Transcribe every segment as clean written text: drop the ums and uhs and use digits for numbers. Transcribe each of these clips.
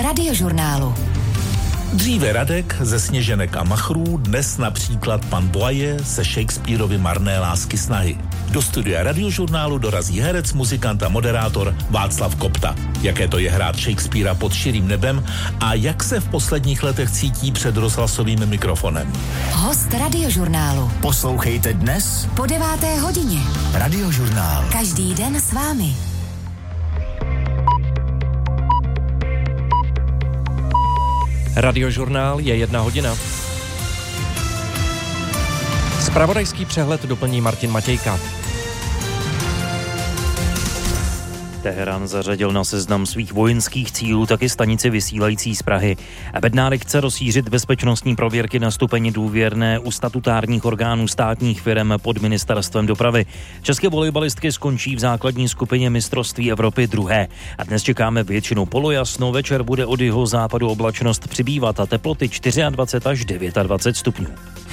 Radiožurnálu. Dříve Radek ze Sněženek a machrů, dnes například pan Boye ze Shakespeareovy Marné lásky snahy. Do studia Radiožurnálu dorazí herec, muzikant a moderátor Václav Kopta. Jaké to je hrát Shakespearea pod širým nebem a jak se v posledních letech cítí před rozhlasovým mikrofonem. Host Radiožurnálu. Poslouchejte dnes po 9. hodině. Radiožurnál. Každý den s vámi. Radiožurnál je 1 hodina. Zpravodajský přehled doplní Martin Matějka. Teherán zařadil na seznam svých vojenských cílů taky stanici vysílající z Prahy. Bednárik chce rozšířit bezpečnostní prověrky na stupeň důvěrné u statutárních orgánů státních firem pod ministerstvem dopravy. České volejbalistky skončí v základní skupině mistrovství Evropy 2. A dnes čekáme většinou polojasno, večer bude od jihozápadu oblačnost přibývat a teploty 24 až 29 stupňů.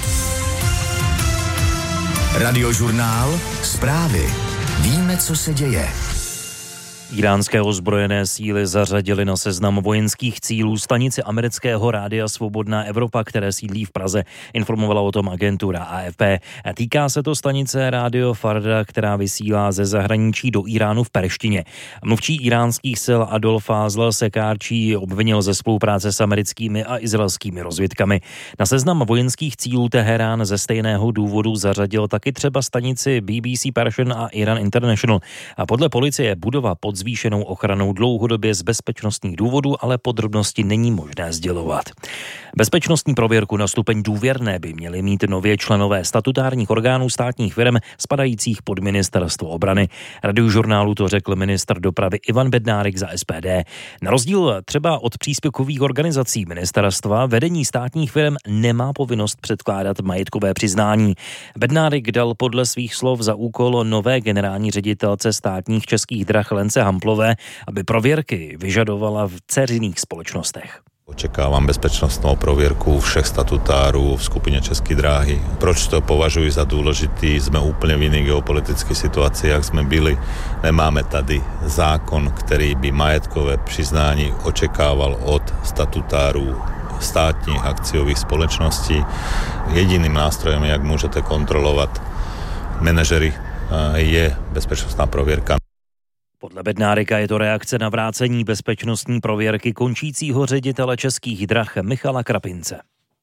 Radiožurnál. Zprávy. Víme, co se děje. Iránské ozbrojené síly zařadily na seznam vojenských cílů stanici amerického rádia Svobodná Evropa, které sídlí v Praze, informovala o tom agentura AFP. Týká se to stanice rádio Farda, která vysílá ze zahraničí do Iránu v perštině. Mluvčí iránských sil Adolf Fázl Sekárčí obvinil ze spolupráce s americkými a izraelskými rozvědkami. Na seznam vojenských cílů Teherán ze stejného důvodu zařadil taky třeba stanici BBC Persian a Iran International. A podle policie budova pod zvýšenou ochranou dlouhodobě z bezpečnostních důvodů, ale podrobnosti není možné sdělovat. Bezpečnostní prověrku na stupeň důvěrné by měli mít nově členové statutárních orgánů státních firm spadajících pod ministerstvo obrany. Radiožurnálu to řekl ministr dopravy Ivan Bednárik za SPD. Na rozdíl třeba od příspěvkových organizací ministerstva vedení státních firm nemá povinnost předkládat majetkové přiznání. Bednárik dal podle svých slov za úkol nové generální ředitelce státních Českých drah Lence Hamplové, aby prověrky vyžadovala v dceřiných společnostech. Očekávám bezpečnostnou prověrku všech statutárů v skupině České dráhy. Proč to považuji za důležitý? Jsme úplně v jiné geopolitické situaci, jak jsme byli. Nemáme tady zákon, který by majetkové přiznání očekával od statutárů státních akciových společností. Jediným nástrojem, jak můžete kontrolovat manažery, je bezpečnostná prověrka. Podle Bednárika je to reakce na vrácení bezpečnostní prověrky končícího ředitele Českých drah Michala Krapince.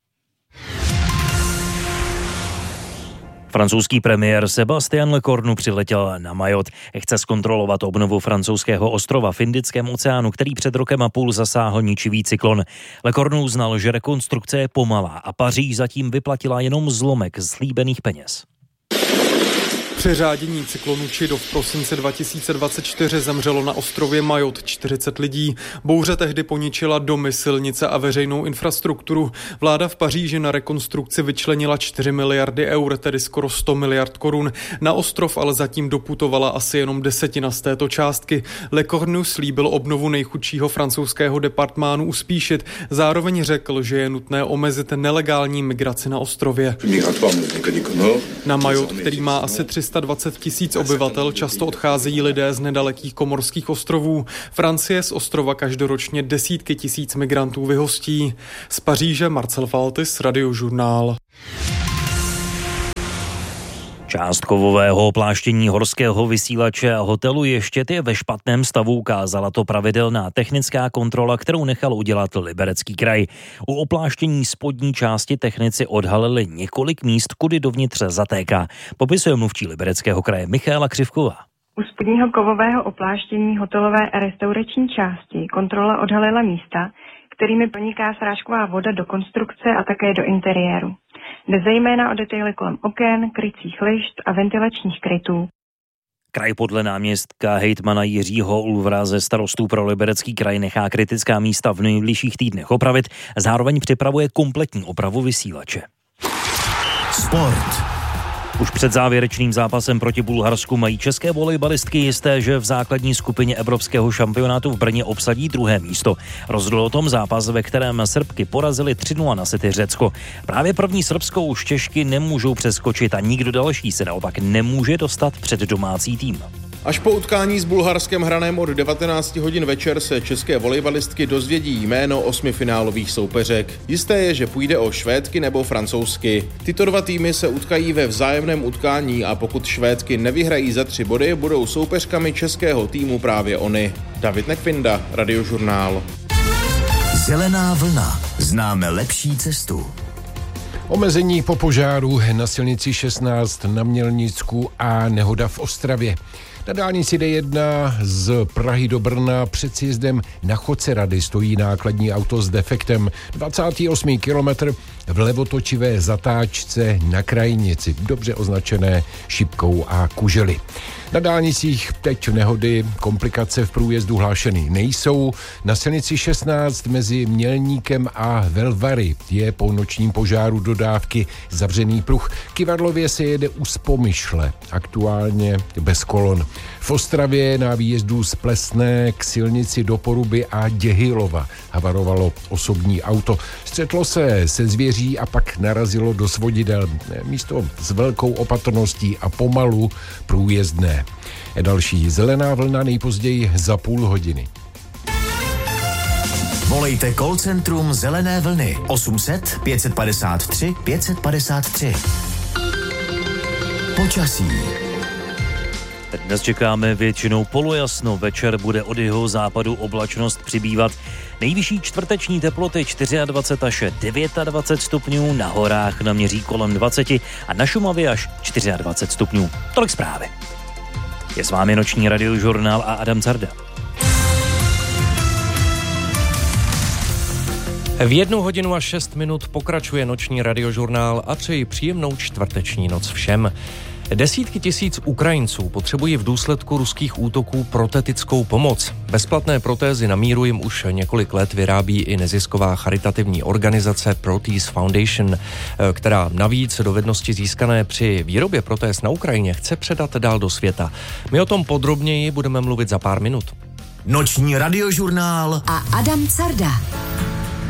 Francouzský premiér Sébastien Lecornu přiletěl na Mayotte. Chce zkontrolovat obnovu francouzského ostrova v Indickém oceánu, který před rokem a půl zasáhl ničivý cyklon. Lecornu uznal, že rekonstrukce je pomalá a Paříž zatím vyplatila jenom zlomek slíbených peněz. Při řádění cyklonu Chido v prosinci 2024 zemřelo na ostrově Mayotte 40 lidí. Bouře tehdy poničila domy, silnice a veřejnou infrastrukturu. Vláda v Paříži na rekonstrukci vyčlenila 4 miliardy eur, tedy skoro 100 miliard korun. Na ostrov ale zatím doputovala asi jenom desetina z této částky. Lecornu slíbil obnovu nejchudšího francouzského departmánu uspíšit. Zároveň řekl, že je nutné omezit nelegální migraci na ostrově. Na Mayotte, který má asi 320 000 obyvatel, často odcházejí lidé z nedalekých komorských ostrovů. Francie z ostrova každoročně desítky tisíc migrantů vyhostí. Z Paříže Marcel Faltis, Radiožurnál. Část kovového opláštění horského vysílače a hotelu Ještěd je ve špatném stavu, ukázala to pravidelná technická kontrola, kterou nechal udělat Liberecký kraj. U opláštění spodní části technici odhalili několik míst, kudy dovnitř zatéká. Popisuje mluvčí Libereckého kraje Michaela Křivková. U spodního kovového opláštění hotelové a restaurační části kontrola odhalila místa, kterými proniká srážková voda do konstrukce a také do interiéru. Jde zejména o detaily kolem oken, krycích lišt a ventilačních krytů. Kraj podle náměstka hejtmana Jiřího Ulvra ze starostů pro Liberecký kraj nechá kritická místa v nejbližších týdnech opravit, zároveň připravuje kompletní opravu vysílače. Sport. Už před závěrečným zápasem proti Bulharsku mají české volejbalistky jisté, že v základní skupině evropského šampionátu v Brně obsadí 2. místo. Rozhodl o tom zápas, ve kterém Srbky porazili 3-0 na sety Řecko. Právě první Srbsko už Češky nemůžou přeskočit a nikdo další se naopak nemůže dostat před domácí tým. Až po utkání s Bulharskem hraném od 19 hodin večer se české volejbalistky dozvědí jméno 8 finálových soupeřek. Jisté je, že půjde o Švédky nebo Francouzsky. Tyto dva týmy se utkají ve vzájemném utkání a pokud Švédky nevyhrají za 3 body, budou soupeřkami českého týmu právě oni. David Nekvinda, Radiožurnál. Zelená vlna. Známe lepší cestu. Omezení po požáru na silnici 16 na Mělnicku a nehoda v Ostravě. Na dálnici D1 z Prahy do Brna před sjezdem na Chodce Rady stojí nákladní auto s defektem. 28. kilometr v levotočivé zatáčce na krajnici, dobře označené šipkou a kužely. Na dálnicích teď nehody, komplikace v průjezdu hlášeny nejsou. Na silnici 16 mezi Mělníkem a Velvary je po nočním požáru dodávky zavřený pruh. Kyvadlově se jede u Spomyšle, aktuálně bez kolon. V Ostravě na výjezdu z Plesné k silnici do Poruby a Děhylova havarovalo osobní auto. Střetlo se zvěří a pak narazilo do svodidel. Místo s velkou opatrností a pomalu průjezdné. Další zelená vlna nejpozději za půl hodiny. Volejte call centrum Zelené vlny 800 553 553. Počasí. Dnes čekáme většinou polojasno, večer bude od jeho západu oblačnost přibývat. Nejvyšší čtvrteční teploty 24 až 29 stupňů, na horách naměří kolem 20 a na Šumavě až 24 stupňů. Tolik zprávy. Je s vámi noční Radiožurnál a Adam Carda. V 1 hodinu a 6 minut pokračuje noční Radiožurnál a přeji příjemnou čtvrteční noc všem. Desítky tisíc Ukrajinců potřebují v důsledku ruských útoků protetickou pomoc. Bezplatné protézy na míru jim už několik let vyrábí i nezisková charitativní organizace Protease Foundation, která navíc dovednosti získané při výrobě protéz na Ukrajině chce předat dál do světa. My o tom podrobněji budeme mluvit za pár minut. Noční Radiožurnál a Adam Carda.